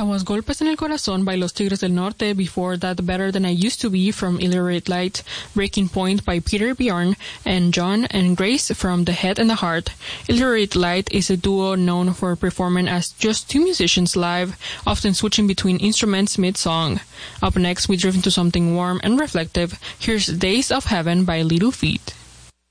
That was Golpes en el Corazón by Los Tigres del Norte. Before that, Better Than I Used to Be from Illiterate Light, Breaking Point by Peter Bjorn, and John and Grace from The Head and the Heart. Illiterate Light is a duo known for performing as just two musicians live, often switching between instruments mid-song. Up next, we drift into something warm and reflective. Here's Days of Heaven by Little Feat.